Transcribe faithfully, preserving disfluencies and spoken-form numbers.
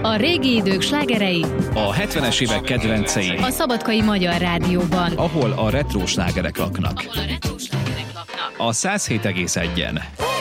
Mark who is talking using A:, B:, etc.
A: A régi idők slágerei,
B: A hetvenes évek kedvencei,
A: a Szabadkai Magyar Rádióban.
B: ahol a retro slágerek laknak. A száz hét egész egyen.